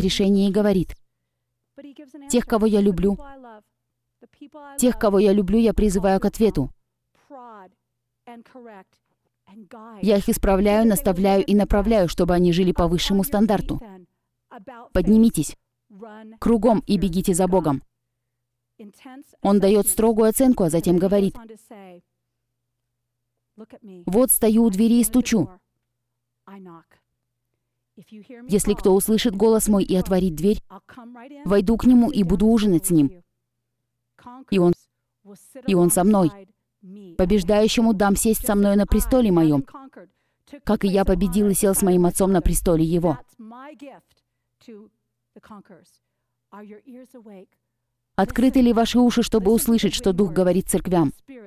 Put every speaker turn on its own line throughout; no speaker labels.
решение и говорит: «Тех, кого я люблю, я призываю к ответу. Я их исправляю, наставляю и направляю, чтобы они жили по высшему стандарту. Поднимитесь кругом и бегите за Богом». Он дает строгую оценку, а затем говорит: «Вот стою у двери и стучу. Если кто услышит голос мой и отворит дверь, войду к нему и буду ужинать с ним. И он со мной. Побеждающему дам сесть со мной на престоле моем, как и я победил и сел с моим отцом на престоле его». Открыты ли ваши уши, чтобы услышать, что Дух говорит церквям?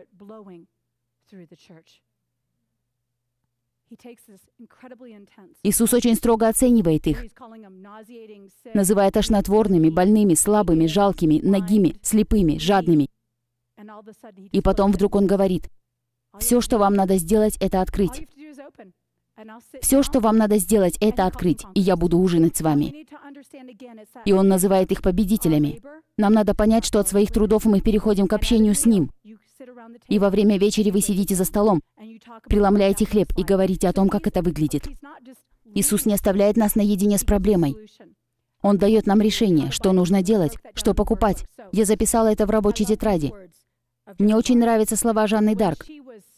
Иисус очень строго оценивает их, называя тошнотворными, больными, слабыми, жалкими, нагими, слепыми, жадными. И потом вдруг Он говорит: «Все, что вам надо сделать, это открыть. Все, что вам надо сделать, это открыть, и я буду ужинать с вами». И Он называет их победителями. Нам надо понять, что от своих трудов мы переходим к общению с Ним. И во время вечери вы сидите за столом, преломляете хлеб и говорите о том, как это выглядит. Иисус не оставляет нас наедине с проблемой. Он дает нам решение, что нужно делать, что покупать. Я записала это в рабочей тетради. Мне очень нравятся слова Жанны Дарк.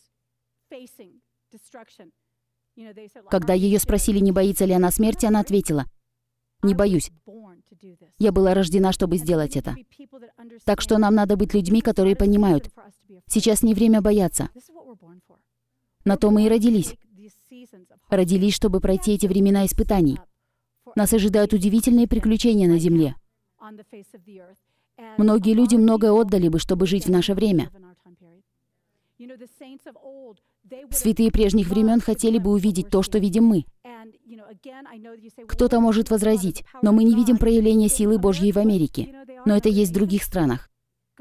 Когда ее спросили, не боится ли она смерти, она ответила: «Не боюсь. Я была рождена, чтобы сделать это». Так что нам надо быть людьми, которые понимают: сейчас не время бояться. На то мы и родились. Родились, чтобы пройти эти времена испытаний. Нас ожидают удивительные приключения на земле. Многие люди многое отдали бы, чтобы жить в наше время. Святые прежних времен хотели бы увидеть то, что видим мы. Кто-то может возразить: «Но мы не видим проявления силы Божьей в Америке». Но это есть в других странах.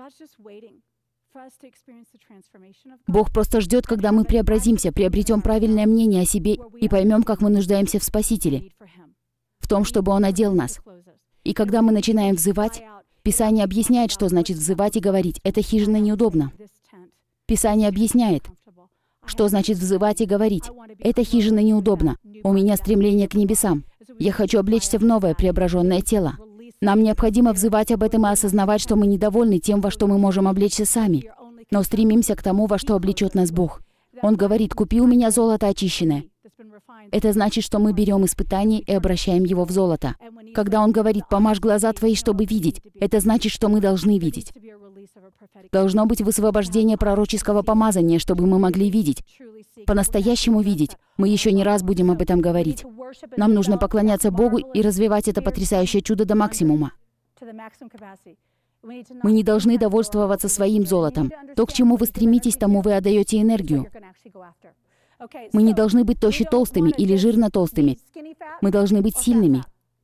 Бог просто ждет, когда мы преобразимся, приобретем правильное мнение о себе и поймем, как мы нуждаемся в Спасителе, в том, чтобы Он одел нас. И когда мы начинаем взывать, Писание объясняет, что значит взывать и говорить: «Эта хижина неудобна». Писание объясняет, что значит взывать и говорить: «Эта хижина неудобна. У меня стремление к небесам. Я хочу облечься в новое преображенное тело». Нам необходимо взывать об этом и осознавать, что мы недовольны тем, во что мы можем облечься сами, но стремимся к тому, во что облечет нас Бог. Он говорит: «Купи у меня золото очищенное». Это значит, что мы берем испытание и обращаем его в золото. Когда Он говорит: «Помажь глаза твои, чтобы видеть», это значит, что мы должны видеть. Должно быть высвобождение пророческого помазания, чтобы мы могли видеть. По-настоящему видеть. Мы еще не раз будем об этом говорить. Нам нужно поклоняться Богу и развивать это потрясающее чудо до максимума. Мы не должны довольствоваться своим золотом. То, к чему вы стремитесь, тому вы отдаете энергию. Мы не должны быть тощи-толстыми или жирно-толстыми. Мы должны быть сильными.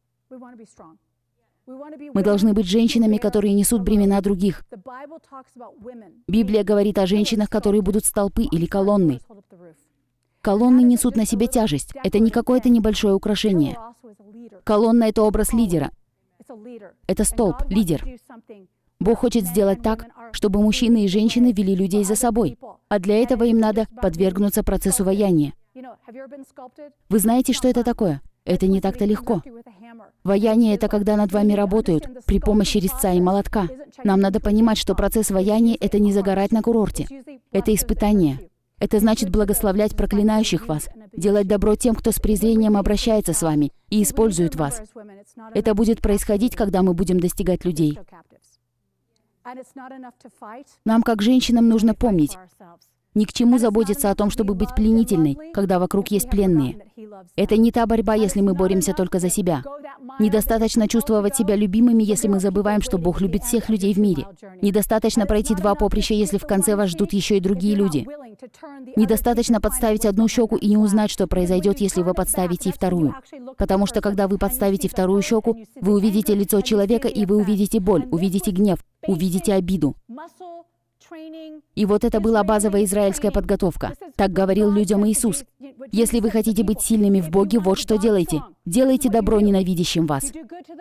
Мы должны быть женщинами, которые несут бремена других. Библия говорит о женщинах, которые будут столпы или колонны. Колонны несут на себе тяжесть. Это не какое-то небольшое украшение. Колонна — это образ лидера. Это столб, лидер. Бог хочет сделать так, чтобы мужчины и женщины вели людей за собой. А для этого им надо подвергнуться процессу ваяния. Вы знаете, что это такое? Это не так-то легко. Ваяние — это когда над вами работают при помощи резца и молотка. Нам надо понимать, что процесс ваяния — это не загорать на курорте. Это испытание. Это значит благословлять проклинающих вас, делать добро тем, кто с презрением обращается с вами и использует вас. Это будет происходить, когда мы будем достигать людей. Нам, как женщинам, нужно помнить: ни к чему заботиться о том, чтобы быть пленительной, когда вокруг есть пленные. Это не та борьба, если мы боремся только за себя. Недостаточно чувствовать себя любимыми, если мы забываем, что Бог любит всех людей в мире. Недостаточно пройти 2 поприща, если в конце вас ждут еще и другие люди. Недостаточно подставить одну щеку и не узнать, что произойдет, если вы подставите и вторую. Потому что, когда вы подставите вторую щеку, вы увидите лицо человека, и вы увидите боль, увидите гнев, увидите обиду. И вот это была базовая израильская подготовка. Так говорил людям Иисус. Если вы хотите быть сильными в Боге, вот что делайте. Делайте добро ненавидящим вас.